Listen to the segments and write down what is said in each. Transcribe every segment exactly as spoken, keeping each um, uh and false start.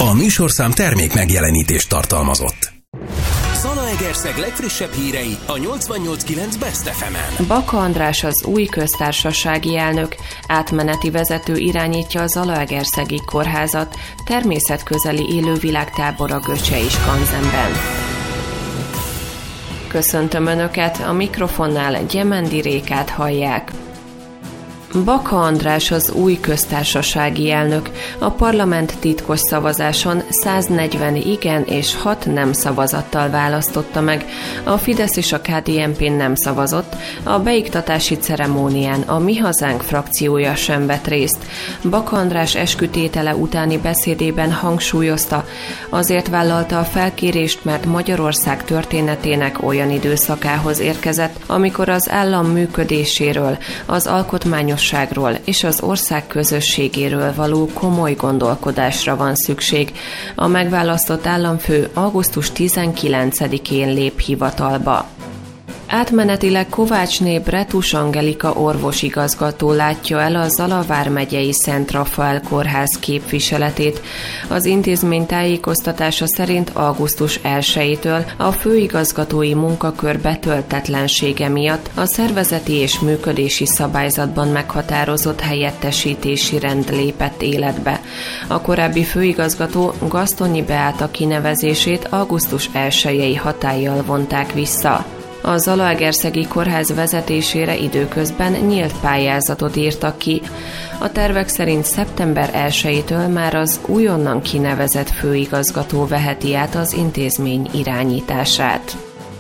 A műsorszám termék megjelenítést tartalmazott. Zalaegerszeg legfrissebb hírei a nyolcvannyolc kilenc Best ef emen. Baka András az új köztársasági elnök, átmeneti vezető irányítja a Zalaegerszegi kórházat, természetközeli élővilágtábor a Göcsei Skanzenben. Köszöntöm Önöket, a mikrofonnál Gyemendi Rékát hallják. Baka András az új köztársasági elnök. A parlament titkos szavazáson száznegyven igen és hat nem szavazattal választotta meg. A Fidesz és a ká dé en pé nem szavazott, a beiktatási ceremónián a Mi Hazánk frakciója sem vett részt. Baka András eskütétele utáni beszédében hangsúlyozta, azért vállalta a felkérést, mert Magyarország történetének olyan időszakához érkezett, amikor az állam működéséről, az alkotmányos és az ország közösségéről való komoly gondolkodásra van szükség. A megválasztott államfő augusztus tizenkilencedikén lép hivatalba. Átmenetileg Kovácsné Bretus Angelika orvosigazgató látja el a Zala vármegyei Szent Rafael kórház képviseletét. Az intézmény tájékoztatása szerint augusztus elsejétől a főigazgatói munkakör betöltetlensége miatt a szervezeti és működési szabályzatban meghatározott helyettesítési rend lépett életbe. A korábbi főigazgató Gasztonyi Beáta kinevezését augusztus elsejei hatállyal vonták vissza. A Zalaegerszegi kórház vezetésére időközben nyílt pályázatot írtak ki. A tervek szerint szeptember elsejétől már az újonnan kinevezett főigazgató veheti át az intézmény irányítását.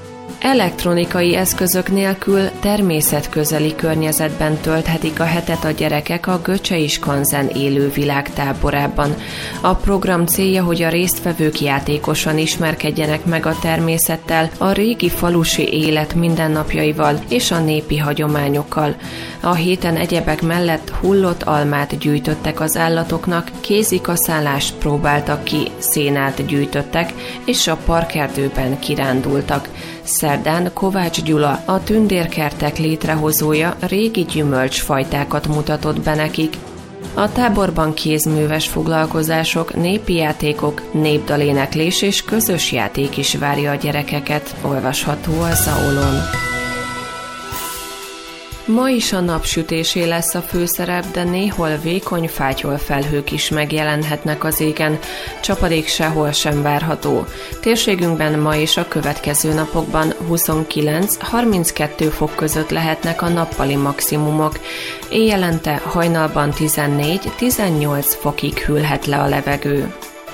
Elektronikai eszközök nélkül természetközeli környezetben tölthetik a hetet a gyerekek a Göcsei Skanzen élővilágtáborában. A program célja, hogy a résztvevők játékosan ismerkedjenek meg a természettel, a régi falusi élet mindennapjaival és a népi hagyományokkal. A héten egyebek mellett hullott almát gyűjtöttek az állatoknak, kézikaszálást próbáltak ki, szénát gyűjtöttek és a parkerdőben kirándultak. Szerdán Kovács Gyula, a tündérkertek létrehozója régi gyümölcsfajtákat mutatott be nekik. A táborban kézműves foglalkozások, népi játékok, népdaléneklés és közös játék is várja a gyerekeket, olvasható a Zaolon. Ma is a napsütésé lesz a főszerep, de néhol vékony fátyol felhők is megjelenhetnek az égen, csapadék sehol sem várható. Térségünkben ma és a következő napokban huszonkilenc-harminckettő fok között lehetnek a nappali maximumok. Éjjelente hajnalban tizennégy-tizennyolc fokig hűlhet le a levegő.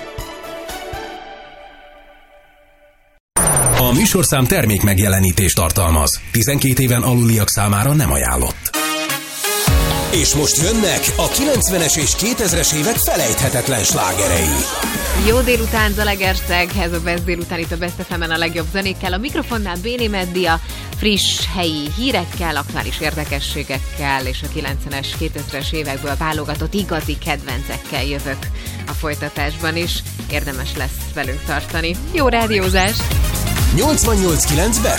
A műsorszám termék megjelenítést tartalmaz. tizenkét éven aluliak számára nem ajánlott. És most jönnek a kilencvenes és kétezres évek felejthetetlen slágerei. Jó délután, Zalaegerszeg, ez a Best délután itt a Best ef emen a legjobb zenékkel. A mikrofonnál Béni Meddia, friss helyi hírekkel, aktuális érdekességekkel és a kilencvenes, kétezres évekből válogatott igazi kedvencekkel jövök a folytatásban is. Érdemes lesz velünk tartani. Jó rádiózást! nyolcvannyolc kilenc Best